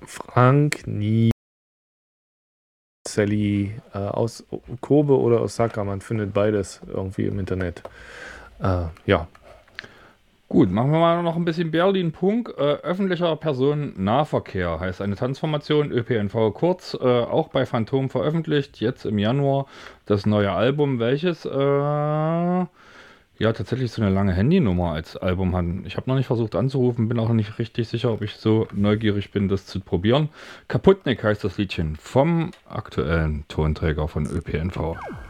Frank Sally aus Kobe oder Osaka. Man findet beides irgendwie im Internet. Ja. Gut, machen wir mal noch ein bisschen Berlin-Punk. Öffentlicher Personennahverkehr heißt eine Transformation, ÖPNV kurz, auch bei Phantom veröffentlicht, jetzt im Januar das neue Album, welches ja tatsächlich so eine lange Handynummer als Album hat. Ich habe noch nicht versucht anzurufen, bin auch noch nicht richtig sicher, ob ich so neugierig bin, das zu probieren. Kaputnik heißt das Liedchen vom aktuellen Tonträger von ÖPNV.